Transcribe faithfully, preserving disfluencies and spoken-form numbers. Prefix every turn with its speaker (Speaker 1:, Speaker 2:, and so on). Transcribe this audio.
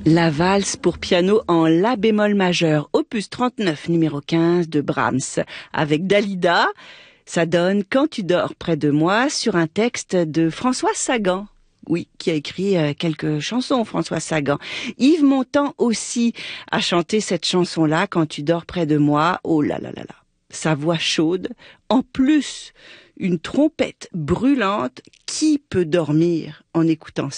Speaker 1: La valse pour piano en la bémol majeur, opus trente-neuf, numéro quinze de Brahms, avec Dalida. Ça donne Quand tu dors près de moi, sur un texte de François Sagan. Oui, qui a écrit euh, quelques chansons, François Sagan. Yves Montand aussi a chanté cette chanson-là, Quand tu dors près de moi. Oh là là là là. Sa voix chaude. En plus, une trompette brûlante. Qui peut dormir en écoutant ça ?